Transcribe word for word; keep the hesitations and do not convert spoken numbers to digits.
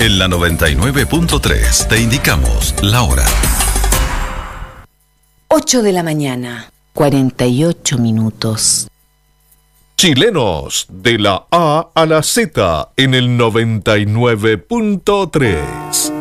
En la noventa y nueve punto tres te indicamos la hora. ocho de la mañana, cuarenta y ocho minutos. Chilenos, de la A a la Z, en el noventa y nueve punto tres.